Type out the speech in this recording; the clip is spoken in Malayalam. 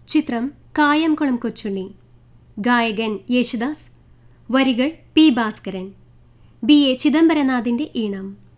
ചിത്രം കായംകുളം കൊച്ചുണ്ണി. ഗായകൻ യേശുദാസ്. വരികൾ പി ഭാസ്കരൻ. ബി എ ചിദംബരനാഥിന്റെ ഈണം.